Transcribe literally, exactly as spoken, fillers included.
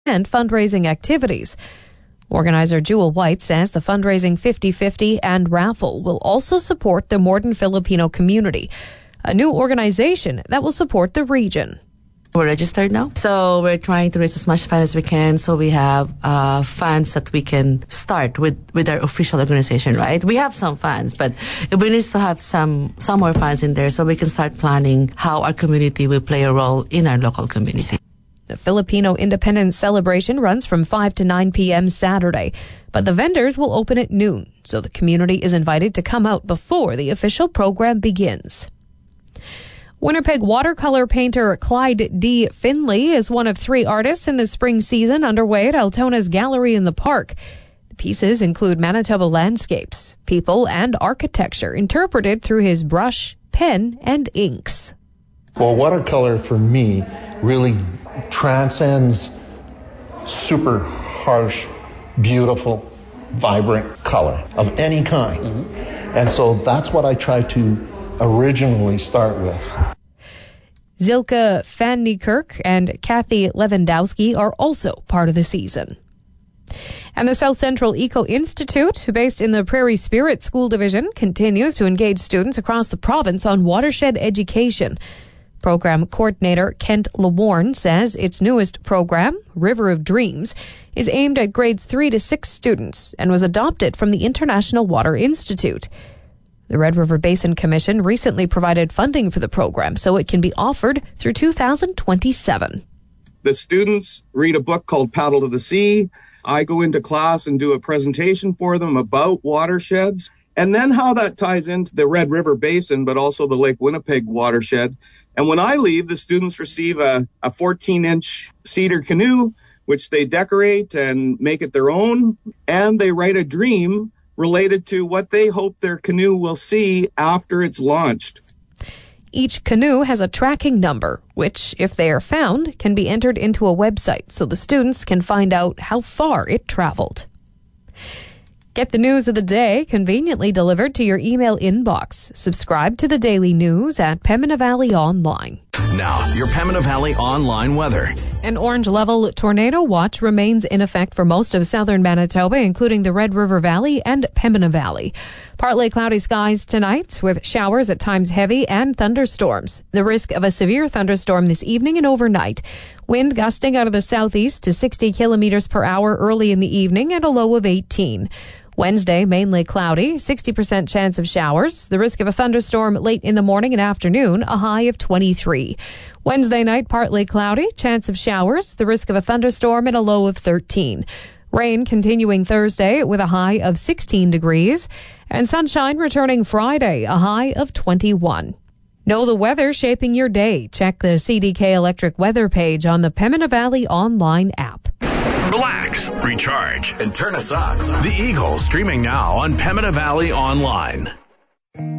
and fundraising activities. Organizer Jewel White says the fundraising fifty-fifty and raffle will also support the Morden Filipino community, a new organization that will support the region. We're registered now, so we're trying to raise as much funds as we can so we have uh, funds that we can start with, with our official organization, right? We have some funds, but we need to have some, some more funds in there so we can start planning how our community will play a role in our local community. The Filipino Independence Celebration runs from five to nine p.m. Saturday, but the vendors will open at noon, so the community is invited to come out before the official program begins. Winnipeg watercolor painter Clyde D. Finley is one of three artists in the spring season underway at Altona's Gallery in the Park. The pieces include Manitoba landscapes, people, and architecture interpreted through his brush, pen, and inks. Well, watercolor for me really transcends super harsh, beautiful, vibrant color of any kind. Mm-hmm. And so that's what I try to originally start with. Zilka Van Niekerk and Kathy Lewandowski are also part of the season. And the South Central Eco Institute, based in the Prairie Spirit School Division, continues to engage students across the province on watershed education. Program coordinator Kent LeWarn says its newest program, River of Dreams, is aimed at grades three to six students and was adopted from the International Water Institute. The Red River Basin Commission recently provided funding for the program so it can be offered through two thousand twenty-seven. The students read a book called Paddle to the Sea. I go into class and do a presentation for them about watersheds and then how that ties into the Red River Basin, but also the Lake Winnipeg watershed. And when I leave, the students receive a, a fourteen-inch cedar canoe, which they decorate and make it their own, and they write a dream related to what they hope their canoe will see after it's launched. Each canoe has a tracking number, which, if they are found, can be entered into a website so the students can find out how far it traveled. Get the news of the day conveniently delivered to your email inbox. Subscribe to the Daily News at Pembina Valley Online. Now, your Pembina Valley online weather. An orange-level tornado watch remains in effect for most of southern Manitoba, including the Red River Valley and Pembina Valley. Partly cloudy skies tonight, with showers at times heavy and thunderstorms. The risk of a severe thunderstorm this evening and overnight. Wind gusting out of the southeast to sixty kilometers per hour early in the evening and a low of eighteen. Wednesday, mainly cloudy, sixty percent chance of showers. The risk of a thunderstorm late in the morning and afternoon, a high of twenty-three. Wednesday night, partly cloudy, chance of showers. The risk of a thunderstorm and a low of thirteen. Rain continuing Thursday with a high of sixteen degrees. And sunshine returning Friday, a high of twenty-one. Know the weather shaping your day. Check the C D K Electric weather page on the Pembina Valley online app. Relax, recharge, and turn us up. The Eagle, streaming now on Pembina Valley Online.